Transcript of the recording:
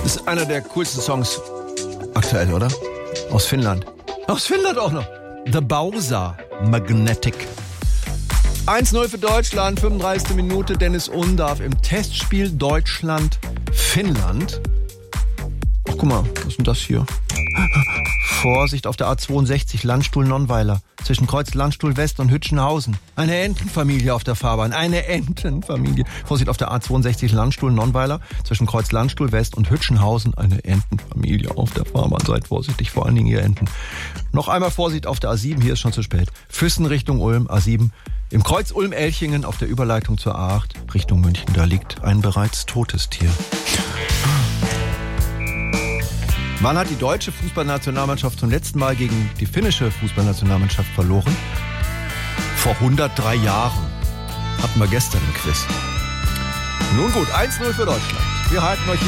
Ist einer der coolsten Songs aktuell, oder? Aus Finnland. Aus Finnland auch noch. The Bowser Magnetic. 1-0 für Deutschland, 35. Minute. Dennis Undarf im Testspiel Deutschland-Finnland. Ach, guck mal, was ist denn das hier? Vorsicht auf der A62 Landstuhl-Nonnweiler zwischen Kreuz Landstuhl West und Hütchenhausen. Eine Entenfamilie auf der Fahrbahn. Eine Entenfamilie. Vorsicht auf der A62 Landstuhl-Nonnweiler zwischen Kreuz Landstuhl West und Hütchenhausen. Eine Entenfamilie auf der Fahrbahn. Seid vorsichtig, vor allen Dingen ihr Enten. Noch einmal Vorsicht auf der A7. Hier ist schon zu spät. Füssen Richtung Ulm, A7. Im Kreuz Ulm-Elchingen auf der Überleitung zur A8 Richtung München. Da liegt ein bereits totes Tier. Wann hat die deutsche Fußballnationalmannschaft zum letzten Mal gegen die finnische Fußballnationalmannschaft verloren? Vor 103 Jahren. Hatten wir gestern im Quiz. Nun gut, 1-0 für Deutschland. Wir halten euch hier